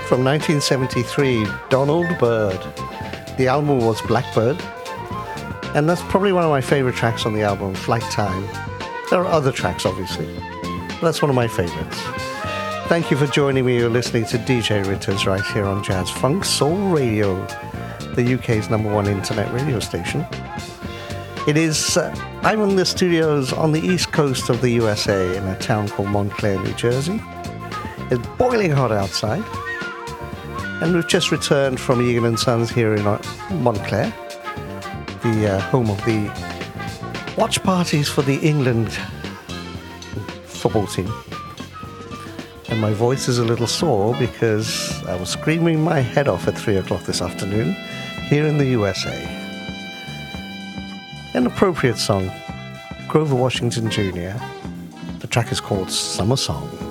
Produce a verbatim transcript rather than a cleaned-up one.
from nineteen seventy-three, Donald Byrd. The album was Blackbird, and that's probably one of my favorite tracks on the album, Flight Time. There are other tracks, obviously, but that's one of my favorites. Thank you for joining me. You're listening to D J Ritters right here on Jazz Funk Soul Radio, the U K's number one internet radio station. It is, uh, I'm in the studios on the east coast of the U S A in a town called Montclair, New Jersey. It's boiling hot outside, and we've just returned from Egan and Sons here in Montclair, the uh, home of the watch parties for the England football team. And my voice is a little sore because I was screaming my head off at three o'clock this afternoon here in the U S A. An appropriate song, Grover Washington Junior The track is called Summer Song.